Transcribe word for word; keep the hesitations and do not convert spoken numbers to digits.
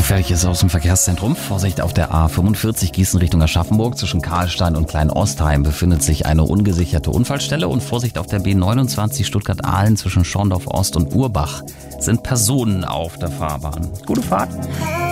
Gefährliches aus dem Verkehrszentrum. Vorsicht auf der A fünfundvierzig Gießen Richtung Aschaffenburg. Zwischen Karlstein und Kleinostheim befindet sich eine ungesicherte Unfallstelle. Und Vorsicht auf der B neunundzwanzig Stuttgart-Ahlen zwischen Schorndorf Ost und Urbach sind Personen auf der Fahrbahn. Gute Fahrt.